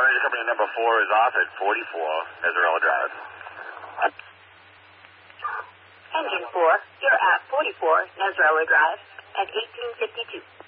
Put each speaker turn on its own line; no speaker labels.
Ranger Company number 4 is off at 44 Nezarella Drive.
Engine 4, you're at 44 Nezarella Drive at 1852.